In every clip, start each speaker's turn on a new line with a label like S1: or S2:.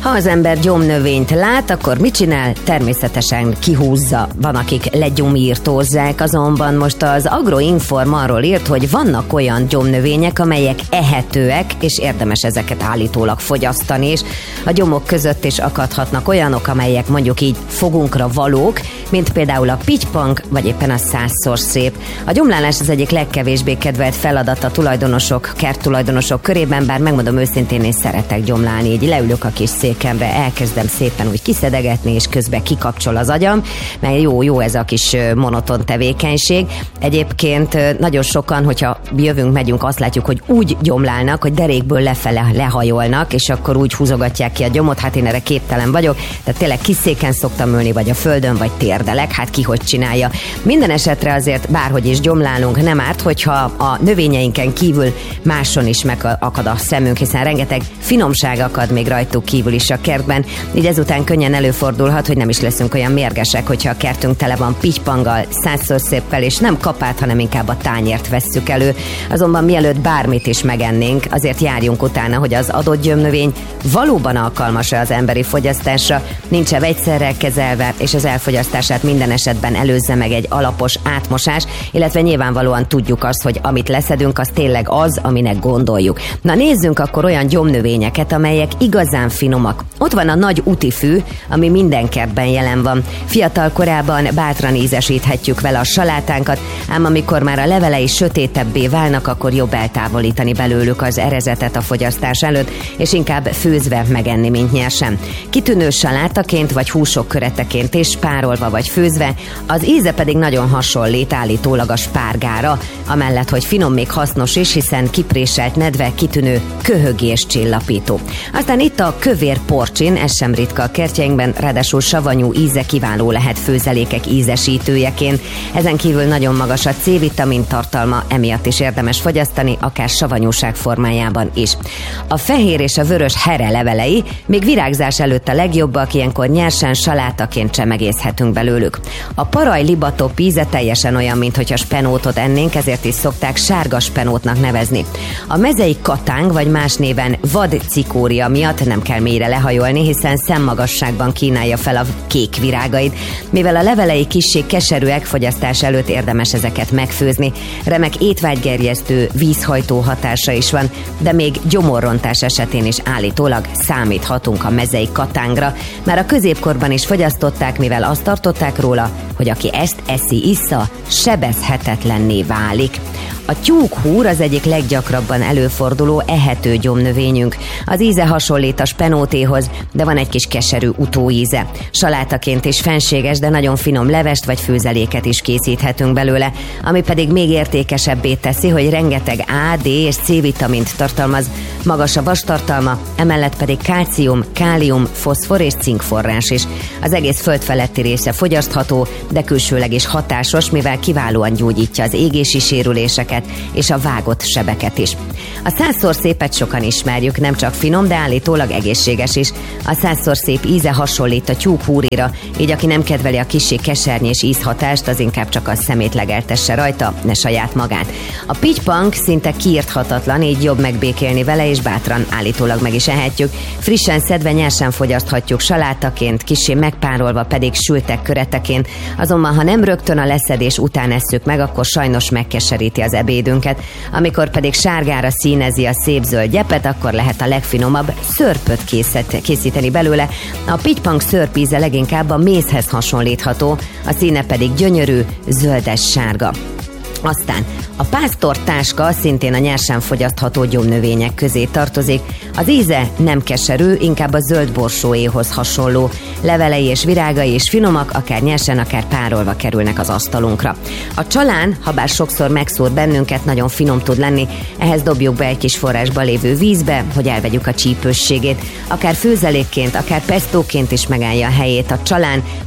S1: Ha az ember gyomnövényt lát, akkor mit csinál? Természetesen kihúzza. Van, akik legyomírtózzák, azonban most az Agroinform arról írt, hogy vannak olyan gyomnövények, amelyek ehetőek, és érdemes ezeket állítólag fogyasztani, és a gyomok között is akadhatnak olyanok, amelyek mondjuk így fogunkra valók, mint például a pitypang, vagy éppen a 100-szor szép. A gyomlálás az egyik legkevésbé kedvelt feladat a tulajdonosok, kerttulajdonosok körében, bár megmondom őszintén, én szeretek gyomlálni, így leülök a kis székemre, elkezdem szépen úgy kiszedegetni, és közben kikapcsol az agyam, mert jó ez a kis monoton tevékenység. Egyébként nagyon sokan, hogyha jövünk, megyünk, azt látjuk, hogy úgy gyomlálnak, hogy derékből lefele lehajolnak, és akkor úgy húzogatják ki a gyomot, hát én erre képtelen vagyok, tehát tényleg kis széken szoktam ülni, vagy a földön, vagy térdelek, hát ki hogy csinálja. Minden esetre azért bárhogy is gyomlálunk, nem árt, hogyha a növényeinken kívül máson is megakad a szemünk, hiszen rengeteg finomság akad még rajtuk kívül is a kertben, így ezután könnyen előfordulhat, hogy nem is leszünk olyan mérgesek, hogyha a kertünk tele van pitypanggal, 100-szor széppel, és nem kapát, hanem inkább a tányért vesszük elő. Azonban mielőtt bármit is megennénk, azért járjunk utána, hogy az adott gyomnövény valóban alkalmas-e az emberi fogyasztásra, nincs-e vegyszerrel kezelve, és az elfogyasztását minden esetben előzze meg egy alapos átmosás, illetve nyilvánvalóan tudjuk azt, hogy amit leszedünk, az tényleg az, aminek gondoljuk. Na nézzünk akkor olyan gyomnövényeket, amelyek igazán finomak. Ott van a nagy utifű, ami minden kertben jelen van. Fiatal korában bátran ízesíthetjük vele a salátánkat, ám amikor már a levelei sötétebbé válnak, akkor jobb eltávolítani belőlük az erezetet a fogyasztás előtt, és inkább főzve megenni, mint nyersen. Kitűnő salátaként vagy húsok köreteként és párolva vagy főzve, az íze pedig nagyon hasonlít állítólag a spárgára, amellett, hogy finom, még hasznos is, hiszen kipréselt nedve kitűnő köhögés csillapító. Aztán itt a kövér porcsin, ez sem ritka a kertjeinkben, ráadásul savanyú íze kiváló lehet főzelékek ízesítőjeként. Ezen kívül nagyon magas a C-vitamin tartalma, emiatt is érdemes fogyasztani, akár savanyúság formájában is. A fehér és a vörös here levelei még virágzás előtt a legjobbak, ilyenkor nyersen salátaként csemegészhetünk belőlük. A paraj libatop íze teljesen olyan, mintha spenótot ennénk, ezért is szokták sárga spenótnak nevezni. A mezei katáng, vagy más néven vadcikória miatt nem kell mélyre lehajolni, hiszen szemmagasságban kínálja fel a kék virágait. Mivel a levelei kissé keserűek, fogyasztás előtt érdemes ezeket megfőzni. Remek étvágygerjesztő, vízhajtó hatása is van, de még gyomorrontás esetén is állítólag számíthatunk a mezei katángra. Már a középkorban is fogyasztották, mivel azt tartották róla, hogy aki ezt issza, sebezhetetlenné válik. A tyúkhúr az egyik leggyakrabban előforduló ehető gyomnövényünk. Az íze hasonlít a spenótéhoz, de van egy kis keserű utóíze. Salátaként is fenséges, de nagyon finom levest vagy főzeléket is készíthetünk belőle, ami pedig még értékesebbé teszi, hogy rengeteg A, D és C-vitamint tartalmaz, magas a vastartalma, emellett pedig kálcium, kálium, foszfor és cinkforrás is. Az egész föld feletti része fogyasztható, de külsőleg is hatásos, mivel kiválóan gyógyítja az égési sérüléseket és a vágott sebeket is. A 100-szor szépet sokan ismerjük, nem csak finom, de állítólag egészséges is. A 100-szor szép íze hasonlít a tyúkhúrira, így aki nem kedveli a kissé kesernyés ízhatást, az inkább csak a szemét legeltesse rajta, ne saját magát. A pitypang szinte kiirthatatlan, így jobb megbékélni vele, és bátran állítólag meg is ehetjük. Frissen szedve nyersen fogyaszthatjuk salátaként, kissé megpárolva pedig sültek köreteként, azonban ha nem rögtön a leszedés után esszük meg, akkor sajnos megkeseríti az ebédünket. Amikor pedig sárgára színezi a szép zöld gyepet, akkor lehet a legfinomabb szörpöt készíteni belőle. A pitypang szörp íze leginkább a mézhez hasonlítható, a színe pedig gyönyörű, zöldes-sárga. Aztán a pásztortáska szintén a nyersen fogyasztható gyomnövények közé tartozik. Az íze nem keserű, inkább a zöld borsóéhoz hasonló. Levelei és virágai is finomak, akár nyersen, akár párolva kerülnek az asztalunkra. A csalán, habár sokszor megszór bennünket, nagyon finom tud lenni, ehhez dobjuk be egy kis forrásba lévő vízbe, hogy elvegyük a csípősségét. Akár főzelékként, akár pestóként is megállja a helyét a csalán,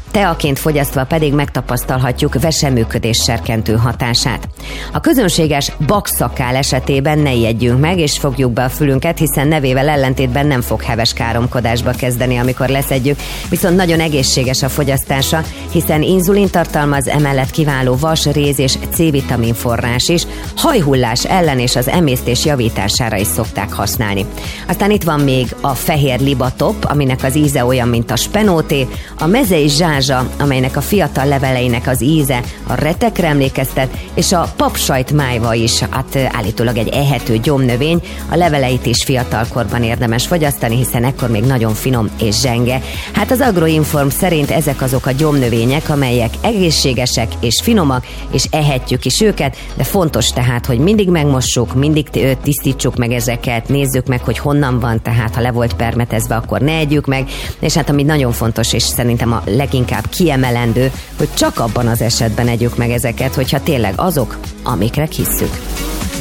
S1: teaként fogyasztva pedig megtapasztalhatjuk veseműködés serkentő hatását. A közönséges bakszakál esetében ne ijedjünk meg, és fogjuk be a fülünket, hiszen nevével ellentétben nem fog heves káromkodásba kezdeni, amikor leszedjük, viszont nagyon egészséges a fogyasztása, hiszen inzulin tartalmaz, emellett kiváló vas, réz és C-vitamin forrás is, hajhullás ellen és az emésztés javítására is szokták használni. Aztán itt van még a fehér libatop, aminek az íze olyan, mint a spenóté, a mezei zsázsa, amelynek a fiatal leveleinek az íze a retekre emlékeztet, és a papsajtmájva is, hát állítólag egy ehető gyomnövény, a leveleit is fiatalkorban érdemes fogyasztani, hiszen ekkor még nagyon finom és zsenge. Hát az Agroinform szerint ezek azok a gyomnövények, amelyek egészségesek és finomak, és ehetjük is őket, de fontos tehát, hogy mindig megmossuk, mindig tisztítsuk meg ezeket, nézzük meg, hogy honnan van, tehát ha le volt permetezve, akkor ne együk meg, és hát ami nagyon fontos, és szerintem a leginkább kiemelendő, hogy csak abban az esetben együk meg ezeket, hogyha tényleg azok, amikre hisszük.